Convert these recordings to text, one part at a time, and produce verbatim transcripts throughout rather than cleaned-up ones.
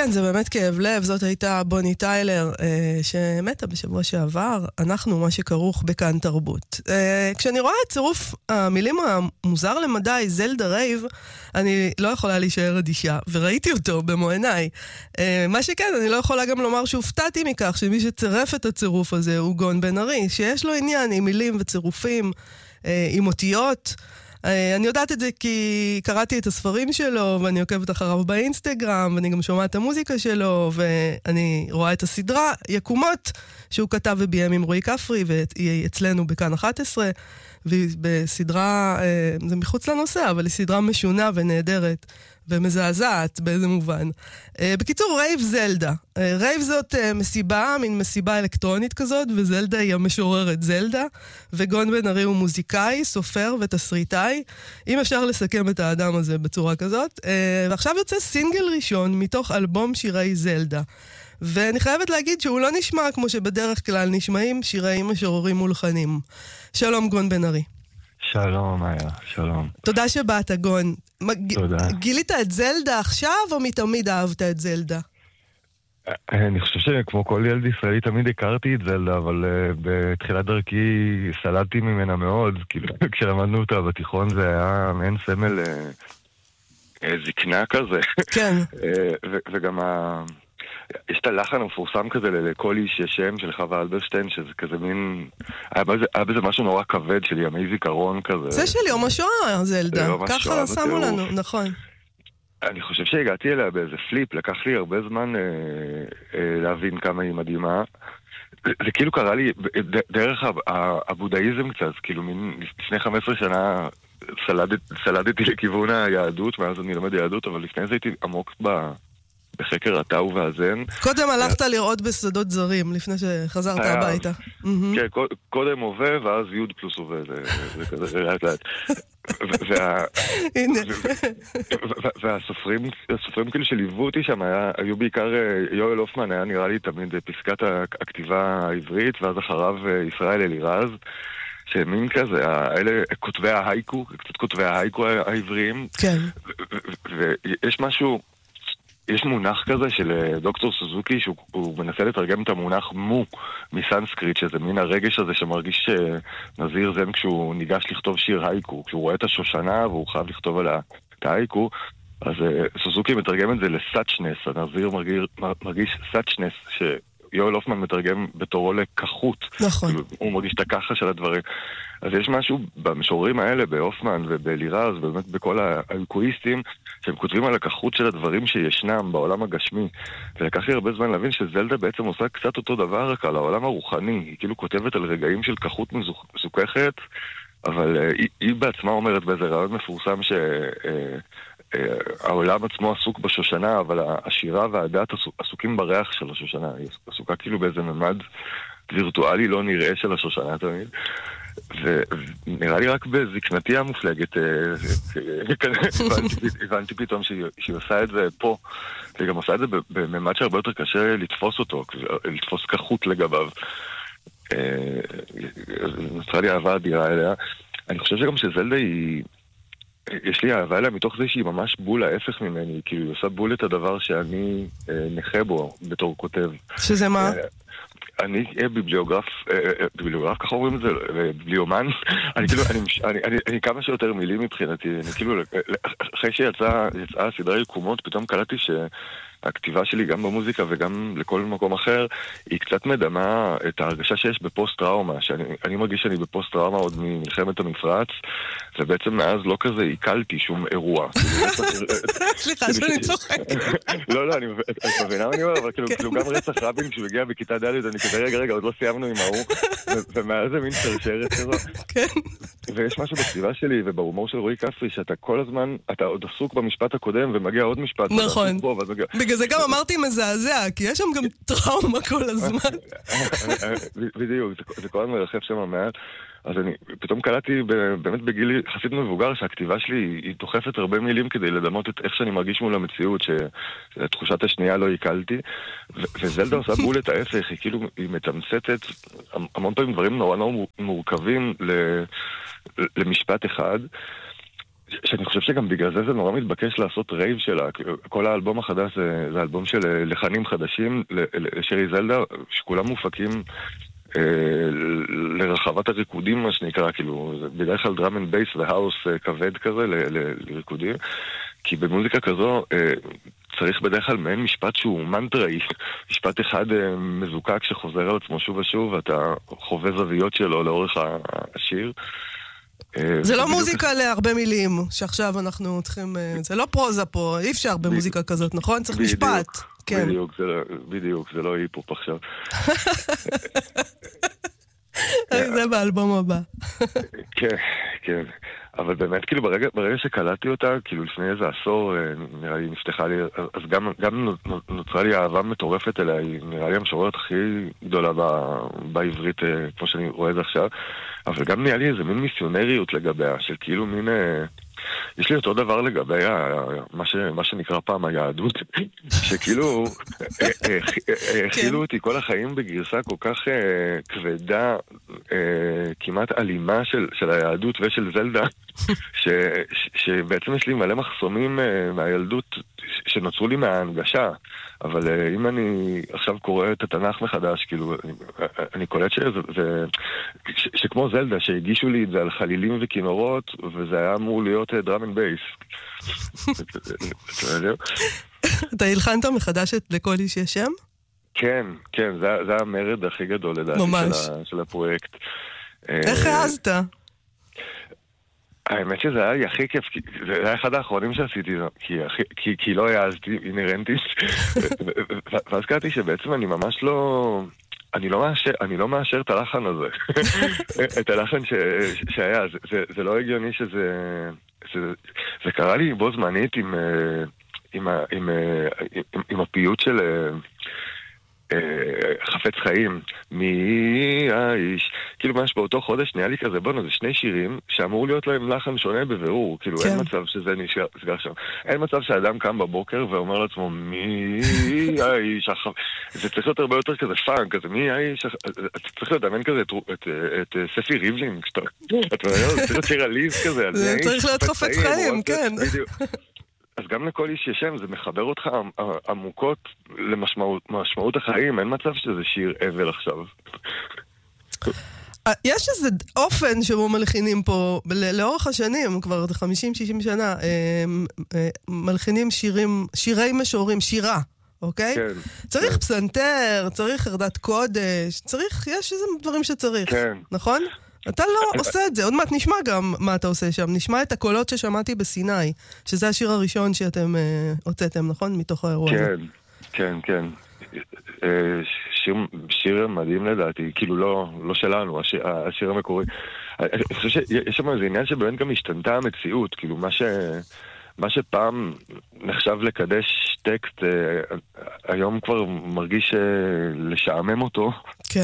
כן, זה באמת כאב לב. זאת הייתה בוני טיילר, שמתה בשבוע שעבר. אנחנו, מה שכרוך בכאן תרבות. כשאני רואה את צירוף המילים המוזר למדי, זלדה רייב, אני לא יכולה להישאר אדישה, וראיתי אותו במו עיניי. מה שכן, אני לא יכולה גם לומר שהופתעתי מכך, שמי שצירף את הצירוף הזה הוא גון בן ארי, שיש לו עניין עם מילים וצירופים, עם אותיות. אני יודעת את זה כי קראתי את הספרים שלו, ואני עוקבת אחריו באינסטגרם, ואני גם שומעת את המוזיקה שלו, ואני רואה את הסדרה יקומות שהוא כתב וביים עם רועי כפרי, והיא אצלנו בכאן אחת עשרה, והיא בסדרה, זה מחוץ לנושא, אבל היא סדרה משונה ונהדרת, ומזעזעת באיזה מובן. בקיצור, רייב זלדה. רייב זאת מסיבה, מין מסיבה אלקטרונית כזאת, וזלדה היא המשוררת זלדה, וגון בן ארי הוא מוזיקאי, סופר ותסריטאי, אם אפשר לסכם את האדם הזה בצורה כזאת. ועכשיו יוצא סינגל ראשון מתוך אלבום שירי זלדה. ואני חייבת להגיד שהוא לא נשמע כמו שבדרך כלל נשמעים שירי משוררים מולחנים. שלום גון בן ארי. שלום, היה, שלום. תודה שבאת, גון. תודה. גילית את זלדה עכשיו, או מתמיד אהבת את זלדה? אני חושב שכמו כל ילד ישראלי תמיד הכרתי את זלדה, אבל בתחילת דרכי סלדתי ממנה מאוד, כאילו כשלמדנו אותה בתיכון זה היה מעין סמל זקנה כזה. כן. וגם ה... יש את הלחן המפורסם כזה לכל איש השם של חווה אלברשטיין, שזה כזה מין... היה בזה, היה בזה משהו נורא כבד של ימי זיכרון כזה. זה של יום השואה, זלדה. ככה שמו לנו, נכון. אני חושב שהגעתי אליה באיזה פליפ, לקח לי הרבה זמן אה, אה, להבין כמה היא מדהימה. זה, זה כאילו קרה לי ד, דרך הבודהיזם קצת, כאילו מין, לפני חמש עשרה שנה סלדת, סלדתי לכיוון היהדות, מאז אני לומד יהדות, אבל לפני זה הייתי עמוק ב... בחקר הטאו והזן. קודם הלכת לראות בשדות זרים, לפני שחזרת הביתה. כן, קודם הווה, ואז יוד פלוס הווה, זה כזה לאט לאט. והסופרים, הסופרים כאילו שליוו אותי שם, היו בעיקר יואל הופמן, היה נראה לי תמיד פסקת הכתיבה העברית, ואז אחריו ישראל אלירז, שמין כזה, אלה כותבי ההייקו, קצת כותבי ההייקו העבריים. כן. ויש משהו... יש מונח כזה של דוקטור סוזוקי שהוא מנסה לתרגם את המונח מו מסנסקריט, שזה מין הרגש הזה שמרגיש נזיר זן כשהוא ניגש לכתוב שיר הייקו, כשהוא רואה את השושנה והוא חייב לכתוב עליה את ההייקו, אז סוזוקי מתרגם את זה לסאצ'נס, הנזיר מרגיש, מרגיש סאצ'נס, שיואל הופמן מתרגם בתורו לכחות. נכון. הוא מרגיש את הככה של הדברים. אז יש משהו במשוררים האלה, בהופמן ובלירז, ובאמת בכל האלכויסטים, שהם כותבים על הכחות של הדברים שישנם בעולם הגשמי. ולקח לי הרבה זמן להבין שזלדה בעצם עושה קצת אותו דבר רק על העולם הרוחני. היא כאילו כותבת על רגעים של כחות מזוכחת, אבל uh, היא, היא בעצמה אומרת באיזה רעיון מפורסם שהעולם uh, uh, עצמו עסוק בשושנה, אבל השירה והדת עסוקים בריח של השושנה. היא עסוקה כאילו באיזה ממד וירטואלי לא נראה של השושנה תמיד. ונראה לי רק בזקנתי המופלגת הבנתי פתאום שהיא עושה את זה פה, והיא גם עושה את זה בממד שהרבה יותר קשה לתפוס אותו, לתפוס כחות לגביו. נוצרה לי אהבה אדירה אליה. אני חושב שגם שזלדה היא, יש לי אהבה אליה מתוך זה שהיא ממש בול ההפך ממני, כאילו היא עושה בול את הדבר שאני נכה בו בתור כותב. שזה מה? אני ביבליוגרף, ביבליוגרף, ככה אומרים את זה, ביבליומן, אני כאילו, אני כמה שיותר מילים מבחינתי, אני כאילו, אחרי שיצאה הסדרה יקומות, פתאום קלטתי שהכתיבה שלי גם במוזיקה וגם לכל מקום אחר, היא קצת מדמה את ההרגשה שיש בפוסט-טראומה, שאני מרגיש שאני בפוסט-טראומה עוד ממלחמת המפרץ, ובעצם מאז לא כזה עיקלתי שום אירוע. סליחה, שאני צוחק. לא, לא, אני מבינה מה אני אומר, אבל כאילו גם רצח רבין כשהוא הגיע בכיתה ד' אני כזה רגע רגע עוד לא סיימנו עם ההוא, ומאז זה מין שרשרת כזו. כן. ויש משהו בכתיבה שלי ובהומור של רועי כפרי שאתה כל הזמן, אתה עוד עסוק במשפט הקודם ומגיע עוד משפט. נכון. בגלל זה גם אמרתי מזעזע, כי יש שם גם טראומה כל הזמן. בדיוק, זה כל הזמן מרחב שם המעט. אז אני פתאום קלטתי באמת בגיל חסיד מבוגר שהכתיבה שלי היא דוחפת הרבה מילים כדי לדמות את איך שאני מרגיש מול המציאות, שתחושת השנייה לא עיקלתי, וזלדה עושה בול את ההפך, היא כאילו, היא מתמצתת המון פעמים דברים נורא נורא מורכבים למשפט אחד, שאני חושב שגם בגלל זה זה נורא מתבקש לעשות רייב שלה. כל האלבום החדש זה, זה אלבום של לחנים חדשים לשירי זלדה, שכולם מופקים אה, לרחבת הריקודים, מה שנקרא, כאילו, זה בדרך כלל דראם אנד בייס והאוס כבד כזה ל, ל, לריקודים, כי במוזיקה כזו אה, צריך בדרך כלל מעין משפט שהוא מנטראי, משפט אחד אה, מזוקק שחוזר על עצמו שוב ושוב, ואתה חווה זוויות שלו לאורך השיר. זה לא מוזיקה להרבה מילים, שעכשיו אנחנו צריכים... זה לא פרוזה פה, אי אפשר במוזיקה כזאת, נכון? צריך משפט. בדיוק, בדיוק, זה לא היפופ עכשיו. זה באלבום הבא. כן, כן. אבל באמת, כאילו, ברגע, ברגע שקלטתי אותה, כאילו, לפני איזה עשור, נראה לי, נפתחה לי, אז גם, גם נוצרה לי אהבה מטורפת אליה, היא נראה לי המשוררת הכי גדולה בעברית, כמו שאני רואה את זה עכשיו, אבל גם נראה לי איזה מין מיסיונריות לגביה, של כאילו מין... יש לי אותו דבר לגבי מה, ש, מה שנקרא פעם היהדות, שכאילו הכילו אותי כל החיים בגרסה כל כך כבדה, כמעט אלימה של, של היהדות ושל זלדה, ש, ש, שבעצם יש לי מלא מחסומים מהילדות שנוצרו לי מההנגשה, אבל אם אני עכשיו קורא את התנ"ך מחדש, כאילו, אני, אני קולט שזה, זה, ש, שכמו זלדה, שהגישו לי את זה על חלילים וכינורות, וזה היה אמור להיות דראם אנד בייס. אתה הלחנת מחדש לכל איש יש שם? כן, כן, זה, זה המרד הכי גדול לדעתי של, של הפרויקט. איך העזת? האמת שזה היה לי הכי כיף, זה היה אחד האחרונים שעשיתי, כי, כי, כי לא העזתי אינרנטית, ואז קראתי שבעצם אני ממש לא... אני לא מאשר, אני לא מאשר את הלחן הזה. את הלחן ש, שהיה, זה, זה, זה לא הגיוני שזה... זה, זה קרה לי בו זמנית עם, עם, עם, עם, עם הפיוט של... חפץ חיים, מי האיש, כאילו ממש באותו חודש נהיה לי כזה, בואו, זה שני שירים שאמור להיות להם לחן שונה בבירור, כאילו אין מצב שזה נסגר שם, אין מצב שאדם קם בבוקר ואומר לעצמו מי האיש, זה צריך להיות הרבה יותר כזה פאנק, כזה מי האיש, אתה צריך לדמיין כזה את ספי ריבלין, אתה יודע, זה צריך להיות שיר עליז כזה, זה צריך להיות חפץ חיים, כן. אז גם לכל איש ישם, זה מחבר אותך עמוקות למשמעות החיים, אין מצב שזה שיר אבל עכשיו. יש איזה אופן שבו מלחינים פה, לאורך השנים, כבר חמישים שישים שנה, מלחינים שירים, שירי משוררים, שירה, אוקיי? כן. צריך פסנתר, צריך חרדת קודש, צריך, יש איזה דברים שצריך, נכון? אתה לא עושה את זה, עוד מעט נשמע גם מה אתה עושה שם, נשמע את הקולות ששמעתי בסיני, שזה השיר הראשון שאתם הוצאתם, נכון? מתוך האירוע הזה. כן, כן, כן. שיר מדהים לדעתי, כאילו לא שלנו, השיר המקורי. אני חושב שיש שם איזה עניין שבאמת גם השתנתה המציאות, כאילו מה ש... מה שפעם נחשב לקדש טקסט, היום כבר מרגיש לשעמם אותו. כן.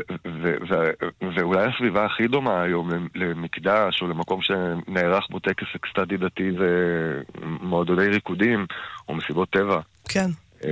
ואולי הסביבה הכי דומה היום למקדש או למקום שנערך בו טקס אקסטטי דתי ומועדוני ריקודים או מסיבות טבע. כן.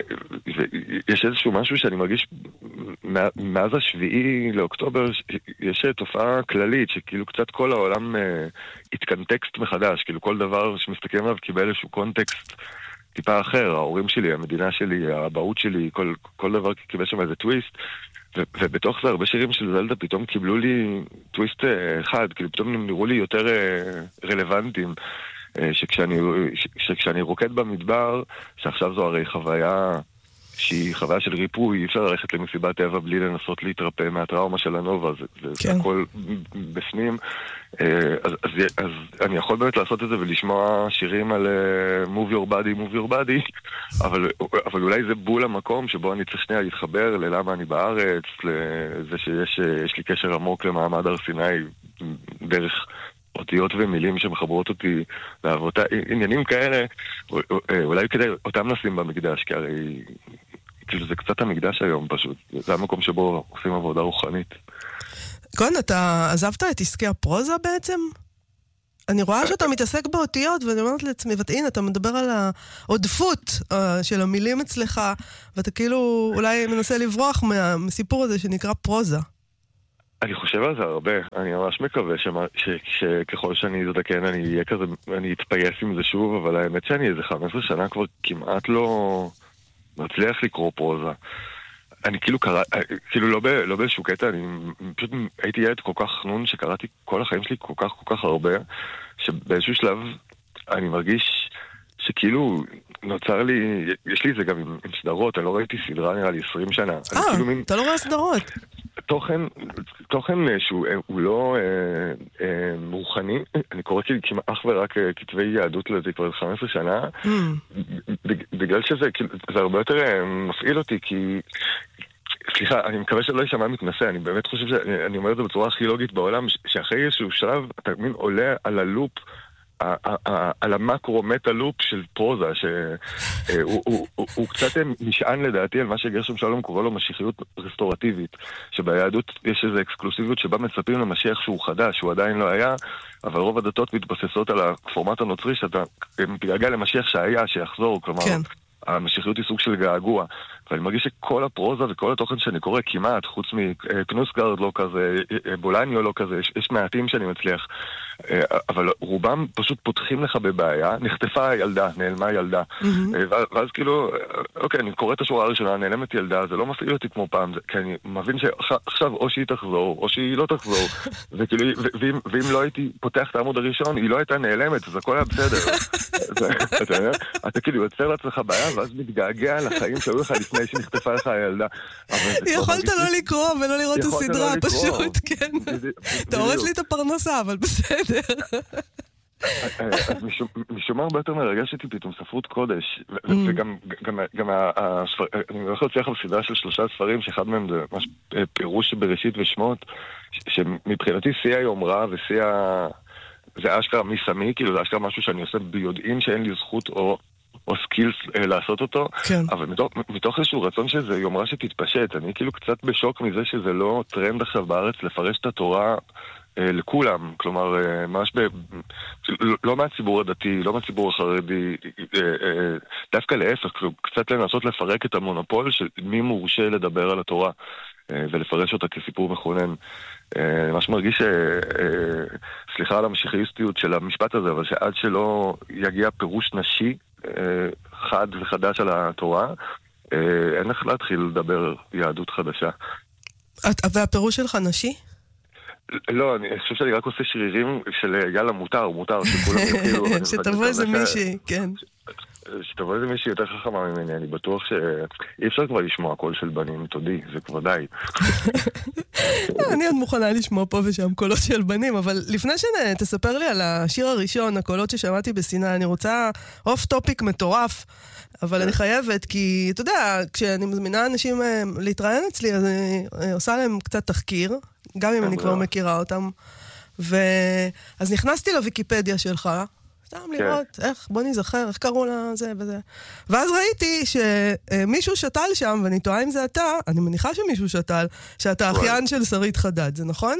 יש איזשהו משהו שאני מרגיש מאז השביעי לאוקטובר יש תופעה כללית שכאילו קצת כל העולם התקנטקסט מחדש, כאילו כל דבר שמסתכלים עליו קיבל איזשהו קונטקסט טיפה אחר, ההורים שלי, המדינה שלי, האבהות שלי, כל, כל דבר קיבל שם איזה טוויסט, ו- ובתוך זה הרבה שירים של זלדה פתאום קיבלו לי טוויסט אחד, כאילו פתאום הם נראו לי יותר רלוונטיים. שכשאני, שכשאני רוקד במדבר, שעכשיו זו הרי חוויה שהיא חוויה של ריפוי, אי אפשר ללכת למסיבת טבע בלי לנסות להתרפא מהטראומה של הנובה, זה, זה, כן. זה הכל בפנים. אז, אז, אז אני יכול באמת לעשות את זה ולשמוע שירים על uh, move your body, move your body, אבל, אבל אולי זה בול המקום שבו אני צריך שנייה להתחבר ללמה אני בארץ, לזה שיש לי קשר עמוק למעמד הר סיני דרך אותיות ומילים שמחברות אותי לעבודה, עניינים כאלה, אולי כדי אותם נשים במקדש, כי הרי כאילו זה קצת המקדש היום פשוט, זה המקום שבו עושים עבודה רוחנית. קודם, אתה עזבת את עסקי הפרוזה בעצם? אני רואה שאתה מתעסק באותיות, ואני אומרת לעצמי, והנה, אתה מדבר על העודפות של המילים אצלך, ואתה כאילו אולי מנסה לברוח מהסיפור הזה שנקרא פרוזה. אני חושב על זה הרבה, אני ממש מקווה שככל שאני אזדקן אני אהיה כזה, אני אתפייס עם זה שוב, אבל האמת שאני איזה חמש עשרה שנה כבר כמעט לא מצליח לקרוא פרוזה. אני כאילו קרא, כאילו לא, ב, לא באיזשהו קטע, אני פשוט הייתי ילד כל כך חנון שקראתי כל החיים שלי כל כך כל כך הרבה, שבאיזשהו שלב אני מרגיש שכאילו נוצר לי, יש לי את זה גם עם, עם סדרות, אני לא ראיתי סדרה נראה לי עשרים שנה. אה, כאילו מין... אתה לא רואה סדרות? תוכן, תוכן שהוא הוא לא אה, אה, רוחני, אני קורא כמעט אך ורק כתבי יהדות לזה כבר חמש עשרה שנה, mm. בגלל שזה כאילו, זה הרבה יותר אה, מפעיל אותי, כי סליחה, אני מקווה שלא יישמע מתנשא, אני באמת חושב שאני אומר את זה בצורה הכי לוגית בעולם, שאחרי איזשהו שלב אתה מין עולה על הלופ, על המקרו-מטה-לופ של פרוזה, שהוא קצת נשען לדעתי על מה שגרשום שלום קורא לו משיחיות רסטורטיבית, שביהדות יש איזו אקסקלוסיביות שבה מצפים למשיח שהוא חדש, שהוא עדיין לא היה, אבל רוב הדתות מתבססות על הפורמט הנוצרי, שאתה מתגעגע למשיח שהיה, שיחזור, כלומר... המשיחיות היא סוג של געגוע, ואני מרגיש שכל הפרוזה וכל התוכן שאני קורא כמעט, חוץ מקנוסגרד לא כזה, בולניו לא כזה, יש, יש מעטים שאני מצליח, אבל רובם פשוט פותחים לך בבעיה, נחטפה ילדה, נעלמה ילדה, mm-hmm. ואז, ואז כאילו, אוקיי, אני קורא את השורה הראשונה, נעלמת ילדה, זה לא מפעיל אותי כמו פעם, כי אני מבין שעכשיו או שהיא תחזור, או שהיא לא תחזור, וכאילו, ואם, ואם לא הייתי פותח את העמוד הראשון, היא לא הייתה נעלמת, אז הכל היה בסדר. אתה יודע? אתה כאילו יוצר לעצמך בעיה, ואז מתגעגע לחיים שהיו לך לפני שנחטפה לך הילדה. יכולת לא לקרוא ולא לראות את הסדרה, פשוט, כן. אתה הורס לי את הפרנסה, אבל בסדר. משום מה הרבה יותר מרגש אותי פתאום ספרות קודש, וגם אני הולך להוציא לך בסדרה של שלושה ספרים, שאחד מהם זה פירוש בראשית ושמות, שמבחינתי שיא היומרה ושיא ה... זה אשכרה מי סמי, כאילו זה אשכרה משהו שאני עושה ביודעין שאין לי זכות או, או סקילס אה, לעשות אותו, כן. אבל מתוך, מתוך איזשהו רצון שזה יומרה שתתפשט, אני כאילו קצת בשוק מזה שזה לא טרנד עכשיו בארץ לפרש את התורה אה, לכולם, כלומר, אה, ממש ב... לא, לא מהציבור הדתי, לא מהציבור החרדי, אה, אה, דווקא להפך, כאילו, קצת לנסות לפרק את המונופול של מי מורשה לדבר על התורה, אה, ולפרש אותה כסיפור מכונן. אני ממש מרגיש ש... סליחה על המשיחיסטיות של המשפט הזה, אבל שעד שלא יגיע פירוש נשי חד וחדש על התורה, אין לך להתחיל לדבר יהדות חדשה. והפירוש שלך נשי? לא, אני חושב שאני רק עושה שרירים של יאללה מותר, מותר, שכולם יתחילו. שתבוא איזה מישהי, כן. שתבוא איזה מישהי יותר חכמה ממני, אני בטוח שאי אפשר כבר לשמוע קול של בנים, תודי, זה כבר די. אני עוד מוכנה לשמוע פה ושם קולות של בנים, אבל לפני שתספר לי על השיר הראשון, הקולות ששמעתי בסיני, אני רוצה אוף טופיק מטורף, אבל אני חייבת, כי אתה יודע, כשאני מזמינה אנשים להתראיין אצלי, אז אני עושה להם קצת תחקיר, גם אם אני כבר מכירה אותם, אז נכנסתי לוויקיפדיה שלך, סתם לראות, איך, בוא נזכר, איך קראו לה זה וזה. ואז ראיתי שמישהו שתל שם, ואני טועה אם זה אתה, אני מניחה שמישהו שתל, שאתה אחיין של שרית חדד, זה נכון?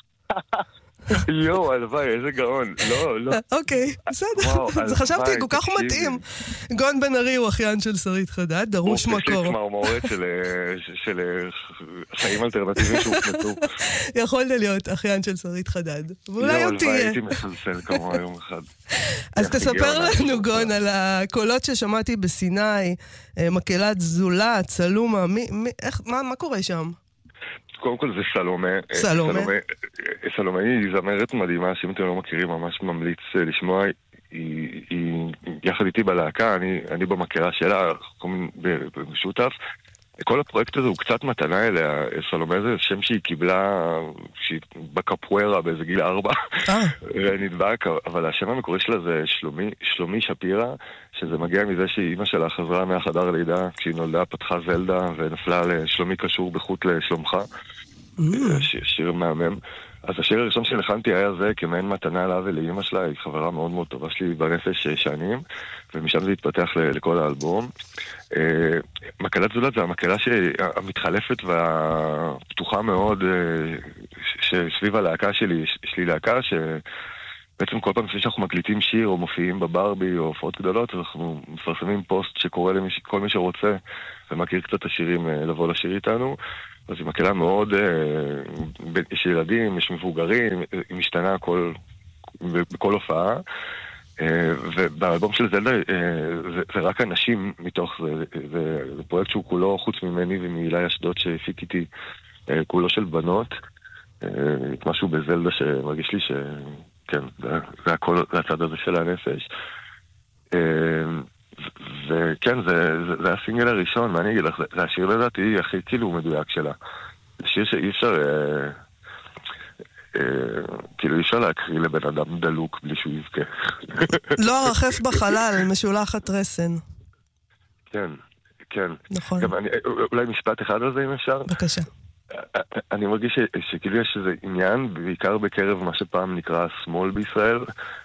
יואו, הלוואי, איזה גאון. לא, לא. אוקיי, בסדר. זה חשבתי, כל כך מתאים. גאון בן ארי הוא אחיין של שרית חדד, דרוש מקור. הוא פסיק מהמורת של חיים אלטרנטיביים שהוכנתו. יכולת להיות אחיין של שרית חדד. ואולי עוד תהיה. הלוואי, הייתי מסלסל כמו היום אחד. אז תספר לנו, גאון, על הקולות ששמעתי בסיני, מקהלת זולה, צלומה, מה קורה שם? קודם כל זה סלומה. סלומה. סלומה היא זמרת מדהימה, שאם אתם לא מכירים, ממש ממליץ לשמוע. היא, היא יחד איתי בלהקה, אני, אני במקהלה שלה, במשותף. כל הפרויקט הזה הוא קצת מתנה אליה. סלומה זה שם שהיא קיבלה, שהיא בקפוארה באיזה גיל ארבע, נדבק, אבל השם המקורי שלה זה שלומי, שלומי שפירה, שזה מגיע מזה שאימא שלה חזרה מהחדר לידה, כשהיא נולדה פתחה זלדה ונפלה לשלומי קשור בחוט לשלומך, שיר מהמם. אז השיר הראשון שלחנתי היה זה כמעין מתנה לה ולאימא שלה, היא חברה מאוד מאוד טובה שלי בנפש שנים, ומשם זה התפתח לכל האלבום. מקהלת זולת זה המקהלה המתחלפת והפתוחה מאוד שסביב הלהקה שלי, יש לי להקה שבעצם כל פעם שאנחנו מקליטים שיר או מופיעים בברבי או הופעות גדולות, אנחנו מפרסמים פוסט שקורא לכל מי שרוצה ומכיר קצת השירים לבוא לשיר איתנו. אז היא מקהלה מאוד, יש ילדים, יש מבוגרים, היא משתנה כל, בכל הופעה. ובאלבום של זלדה זה, זה רק אנשים מתוך זה, זה, זה פרויקט שהוא כולו חוץ ממני ומהילי אשדוד שהפיק איתי, כולו של בנות. משהו בזלדה שמרגיש לי שכן, זה, זה הכל, זה הצד הזה של הנפש. וכן, זה, זה, זה הסינגל הראשון, מה אני אגיד לך, זה, זה השיר לדעתי הכי כאילו מדויק שלה. זה שיר שאי אפשר, אה, אה, כאילו אי אפשר להקריא לבן אדם דלוק בלי שהוא יבכה. לא הרחף בחלל, משולחת רסן. כן, כן. נכון. גם אני, אולי משפט אחד על זה אם אפשר? בבקשה. אני מרגיש שכאילו יש איזה עניין, בעיקר בקרב מה שפעם נקרא השמאל בישראל,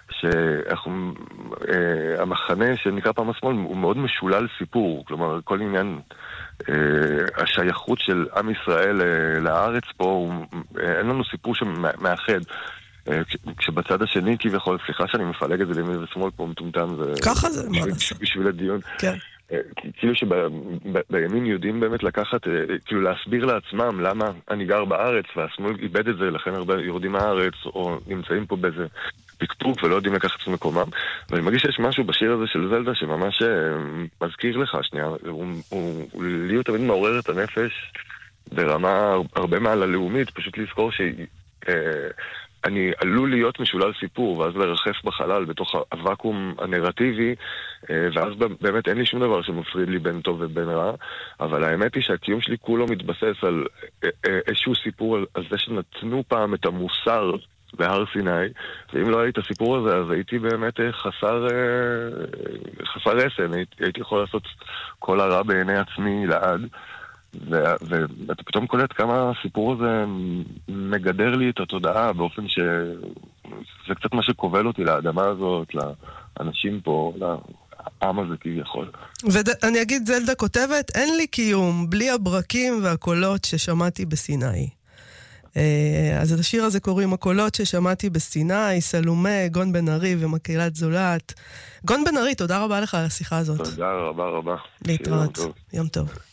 שהמחנה שנקרא פעם השמאל הוא מאוד משולל סיפור, כלומר כל עניין השייכות של עם ישראל לארץ פה, אין לנו סיפור שמאחד. כשבצד השני כביכול, סליחה שאני מפלג את זה לימין ושמאל פה מטומטם, ככה זה, מה לעשות? בשביל הדיון. כן. כאילו שבימין יודעים באמת לקחת, כאילו להסביר לעצמם למה אני גר בארץ והשמאל איבד את זה, לכן הרבה יורדים מהארץ או נמצאים פה באיזה פקפוק ולא יודעים לקחת את מקומם. ואני מרגיש שיש משהו בשיר הזה של זלדה שממש מזכיר לך שנייה, הוא לי הוא תמיד מעורר את הנפש ברמה הרבה מעל הלאומית, פשוט לזכור שהיא אני עלול להיות משולל סיפור, ואז לרחף בחלל בתוך הוואקום הנרטיבי, ואז באמת אין לי שום דבר שמפריד לי בין טוב ובין רע, אבל האמת היא שהקיום שלי כולו מתבסס על איזשהו סיפור על זה שנתנו פעם את המוסר בהר סיני, ואם לא הייתי הסיפור הזה, אז הייתי באמת חסר, חסר רסן, הייתי יכול לעשות כל הרע בעיני עצמי לעד. ואתה פתאום קולט כמה הסיפור הזה מגדר לי את התודעה באופן שזה קצת מה שכובל אותי לאדמה הזאת, לאנשים פה, לעם הזה כביכול. ואני אגיד, זלדה כותבת, אין לי קיום בלי הברקים והקולות ששמעתי בסיני. אז את השיר הזה קוראים הקולות ששמעתי בסיני, סלומה, גון בן ארי ומקהלת זולת. גון בן ארי, תודה רבה לך על השיחה הזאת. תודה רבה רבה. להתראות. יום טוב.